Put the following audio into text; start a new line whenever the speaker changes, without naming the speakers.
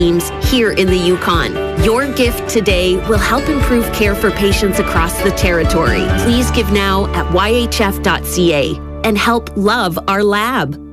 teams here in the Yukon. Your gift today will help improve care for patients across the territory. Please give now at yhf.ca and help love our lab.